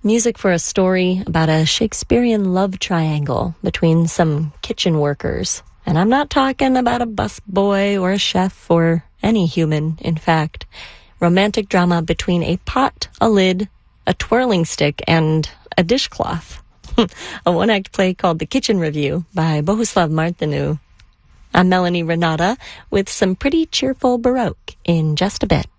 Music for a story about a Shakespearean love triangle between some kitchen workers. And I'm not talking about a busboy or a chef or any human, in fact. Romantic drama between a pot, a lid, a twirling stick, and a dishcloth. A one-act play called The Kitchen Review by Bohuslav Martinu. I'm Melanie Renata with some pretty cheerful Baroque in just a bit.